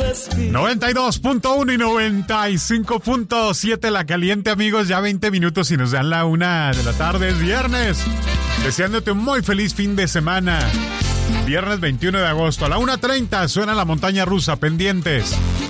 92.1 y 95.7 La Caliente, amigos. Ya 20 minutos y nos dan la 1 de la tarde. Es viernes. Deseándote un muy feliz fin de semana. Viernes 21 de agosto. A la 1:30 suena La Montaña Rusa. Pendientes.